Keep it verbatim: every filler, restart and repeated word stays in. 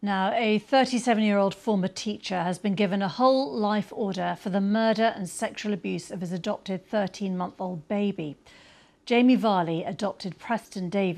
Now, a thirty-seven-year-old former teacher has been given a whole life order for the murder and sexual abuse of his adopted thirteen-month-old baby. Jamie Varley adopted Preston Davies